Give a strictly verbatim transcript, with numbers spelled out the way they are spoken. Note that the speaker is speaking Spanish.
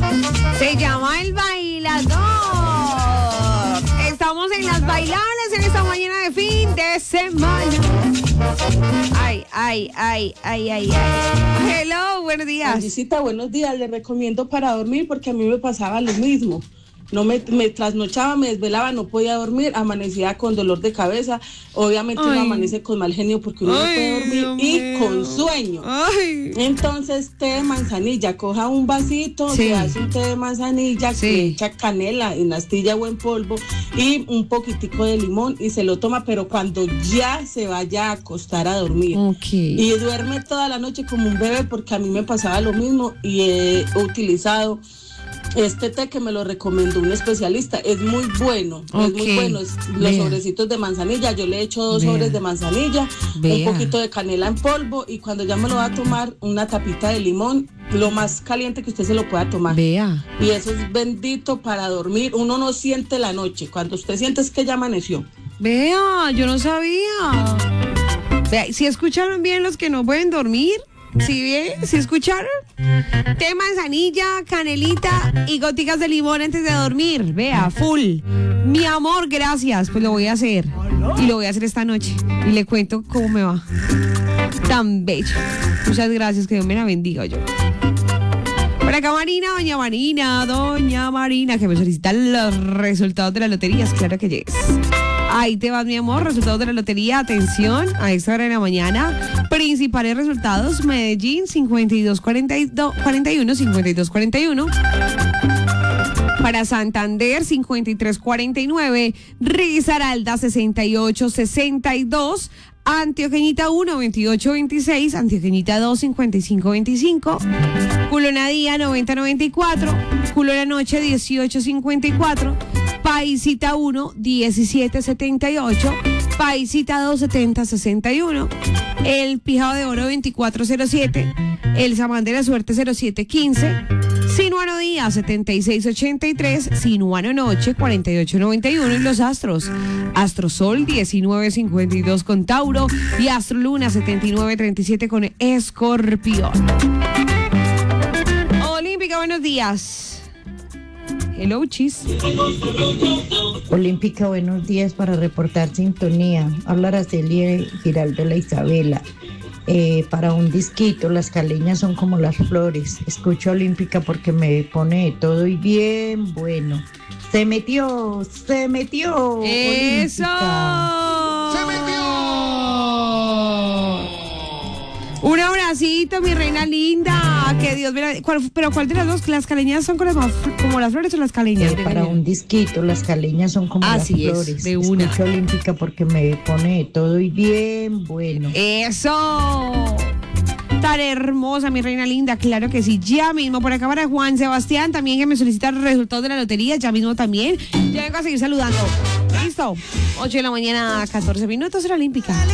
Se llama El Bailador. Estamos en las bailables en esta mañana de fin de semana. Ay, ay, ay, ay, ay, ay. Hello, buenos días. Visita, buenos días. Le recomiendo para dormir porque a mí me pasaba lo mismo. No me, me trasnochaba, me desvelaba, no podía dormir, amanecía con dolor de cabeza. Obviamente ay. Uno amanece con mal genio porque uno ay, no puede dormir Dios y mío. Con sueño. Ay. Entonces, té de manzanilla, coja un vasito, sí. Se hace un té de manzanilla, sí. Que echa canela en astilla o en polvo y un poquitico de limón y se lo toma, pero cuando ya se vaya a acostar a dormir. Okay. Y duerme toda la noche como un bebé porque a mí me pasaba lo mismo y he utilizado este té que me lo recomendó un especialista. Es muy bueno, okay. Es muy bueno. Es los Vea. Sobrecitos de manzanilla, yo le he hecho dos Vea. Sobres de manzanilla, Vea. Un poquito de canela en polvo y cuando ya me lo va a tomar, una tapita de limón, lo más caliente que usted se lo pueda tomar. Vea. Y eso es bendito para dormir. Uno no siente la noche, cuando usted siente es que ya amaneció. Vea, yo no sabía. Vea, si escucharon bien los que no pueden dormir. ¿Sí bien? ¿Sí escucharon? Té, manzanilla, canelita y goticas de limón antes de dormir. Vea, full. Mi amor, gracias. Pues lo voy a hacer. Y lo voy a hacer esta noche. Y le cuento cómo me va. Tan bello. Muchas gracias. Que Dios me la bendiga yo. Por acá Marina, doña Marina, doña Marina, que me solicita los resultados de las loterías. Claro que yes. Ahí te vas, mi amor, resultados de la lotería, atención, a esta hora de la mañana, principales resultados, Medellín, cincuenta y dos cuarenta y uno, cincuenta y dos cuarenta y uno, para Santander, cincuenta y tres cuarenta y nueve, Risaralda, sesenta y ocho sesenta y dos, Antioqueñita uno, veintiocho veintiséis, Antioqueñita dos, cincuenta y cinco veinticinco, Culona Día, noventa noventa y cuatro, Culona Noche, dieciocho cincuenta y cuatro, Paisita uno, diecisiete setenta y ocho, Paisita dos, setenta sesenta y uno, el Pijado de Oro veinticuatro cero siete, el Samán de la Suerte cero siete quince, Sinuano Día setenta y seis ochenta y tres, Sinuano Noche cuarenta y ocho noventa y uno y los astros, Astrosol diecinueve cincuenta y dos con Tauro y Astro Luna setenta y nueve treinta y siete con Escorpión. Olímpica, buenos días. Hello, Chis. Olímpica, buenos días para reportar sintonía. Habla Araceli Giraldo La Isabela. Eh, para un disquito, las caleñas son como las flores. Escucho Olímpica porque me pone de todo y bien bueno. Se metió, se metió. ¡Eso! Olímpica. ¡Se metió! Un abracito, mi reina linda. Que Dios me la... ¿Cuál, pero ¿cuál de las dos? ¿Las caleñas son como las, como las flores o las caleñas? Eh, para un disquito, las caleñas son como Así las flores. Es, de una. Escucho Olímpica porque me pone de todo y bien bueno. ¡Eso! Tan hermosa, mi reina linda, claro que sí. Ya mismo, por acá para Juan Sebastián, también que me solicita los resultados de la lotería, ya mismo también. Ya vengo a seguir saludando. ¿Listo? ocho de la mañana, catorce minutos, en la Olímpica.